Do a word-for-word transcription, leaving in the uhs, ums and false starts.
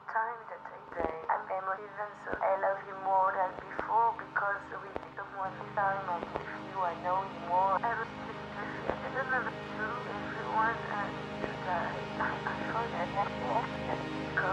time that I say I'm emotive and so I love you more than before because with someone time I'm with you, I know you more. I respect you. I don't know